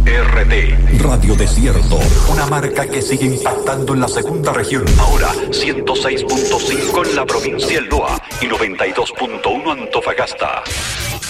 RT Radio Desierto, una marca que sigue impactando en la segunda región. Ahora 106.5 en la provincia del Loa y 92.1 Antofagasta.